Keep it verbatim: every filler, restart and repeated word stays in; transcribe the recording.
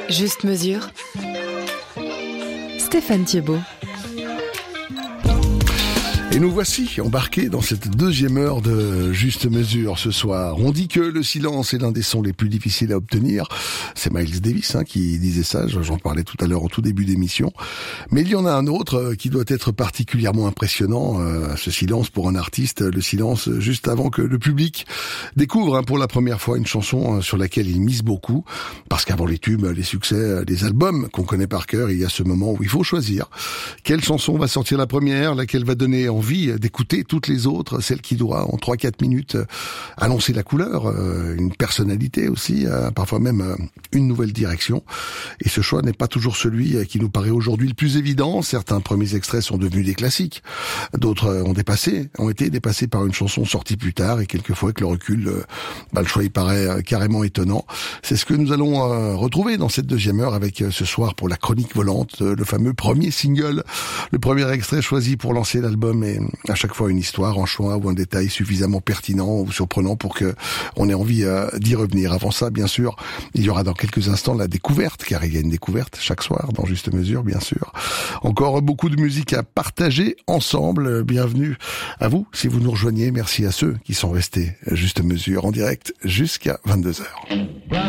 Juste mesure. Stéphane Thiebaud. Et nous voici embarqués dans cette deuxième heure de Juste Mesure ce soir. On dit que le silence est l'un des sons les plus difficiles à obtenir. C'est Miles Davis hein, qui disait ça, j'en parlais tout à l'heure au tout début d'émission. Mais il y en a un autre qui doit être particulièrement impressionnant, euh, ce silence pour un artiste, le silence juste avant que le public découvre hein, pour la première fois une chanson sur laquelle il mise beaucoup. Parce qu'avant les tubes, les succès, les albums qu'on connaît par cœur, il y a ce moment où il faut choisir quelle chanson va sortir la première, laquelle va donner envie d'écouter toutes les autres, celle qui doit en trois quatre minutes annoncer la couleur, une personnalité aussi, parfois même une nouvelle direction. Et ce choix n'est pas toujours celui qui nous paraît aujourd'hui le plus évident. Certains premiers extraits sont devenus des classiques, d'autres ont dépassé, ont été dépassés par une chanson sortie plus tard et quelquefois avec le recul, bah, le choix il paraît carrément étonnant. C'est ce que nous allons retrouver dans cette deuxième heure avec ce soir pour la chronique volante, le fameux premier single, le premier extrait choisi pour lancer l'album et à chaque fois une histoire, un choix ou un détail suffisamment pertinent ou surprenant pour que on ait envie euh, d'y revenir. Avant ça, bien sûr, il y aura dans quelques instants la découverte, car il y a une découverte chaque soir dans Juste Mesure, bien sûr. Encore beaucoup de musique à partager ensemble. Bienvenue à vous si vous nous rejoignez. Merci à ceux qui sont restés Juste Mesure en direct jusqu'à vingt-deux heures.